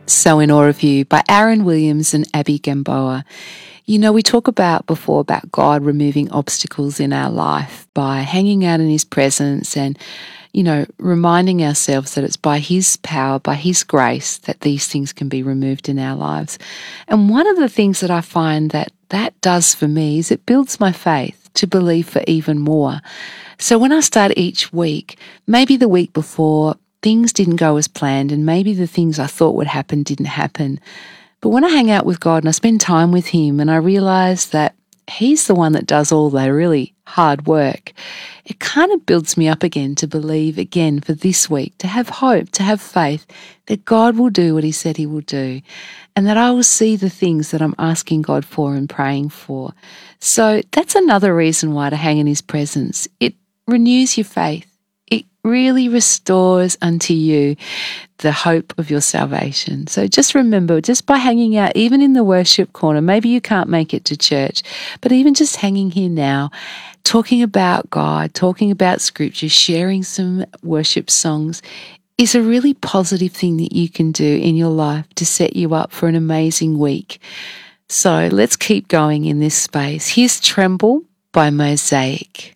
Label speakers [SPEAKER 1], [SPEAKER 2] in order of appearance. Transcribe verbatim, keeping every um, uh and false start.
[SPEAKER 1] So in Awe of You by Aaron Williams and Abby Gamboa. You know, we talk about before about God removing obstacles in our life by hanging out in His presence and, you know, reminding ourselves that it's by His power, by His grace that these things can be removed in our lives. And one of the things that I find that that does for me is it builds my faith to believe for even more. So when I start each week, maybe the week before, things didn't go as planned and maybe the things I thought would happen didn't happen. But when I hang out with God and I spend time with Him and I realise that He's the one that does all the really hard work, it kind of builds me up again to believe again for this week, to have hope, to have faith that God will do what He said He will do and that I will see the things that I'm asking God for and praying for. So that's another reason why to hang in His presence. It renews your faith. It really restores unto you the hope of your salvation. So just remember, just by hanging out, even in the worship corner, maybe you can't make it to church, but even just hanging here now, talking about God, talking about Scripture, sharing some worship songs is a really positive thing that you can do in your life to set you up for an amazing week. So let's keep going in this space. Here's Tremble by Mosaic.